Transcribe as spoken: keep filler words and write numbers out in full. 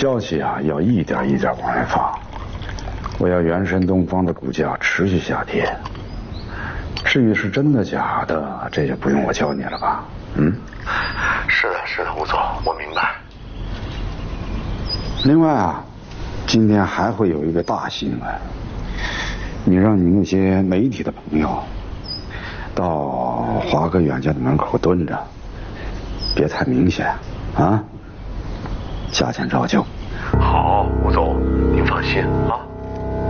消息啊，要一点一点往外发。我要元神东方的股价持续下跌。至于是真的假的，这就不用我教你了吧？嗯， 是的，是的，吴总，我明白。 另外啊，今天还会有一个大新闻，你让你那些媒体的朋友到华哥远家的门口蹲着，别太明显啊，价钱照旧。 好，吴总，您放心啊。